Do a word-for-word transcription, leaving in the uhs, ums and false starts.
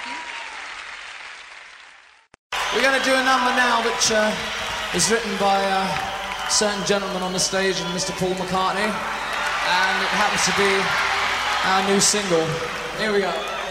We're going to do a number now which uh, is written by a certain gentleman on the stage, and Mister Paul McCartney, and it happens to be our new single. Here we go.